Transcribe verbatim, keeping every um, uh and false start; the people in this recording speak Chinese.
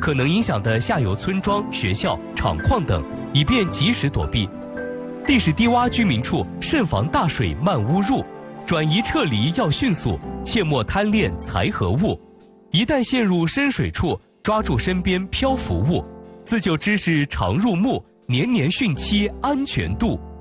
可能影响的下游村庄、学校、厂矿等，以便及时躲避。地势低洼居民处慎防大水漫屋入，转移撤离要迅速，切莫贪恋财和物。一旦陷入深水处，抓住身边漂浮物，自救知识常入目，年年汛期安全度。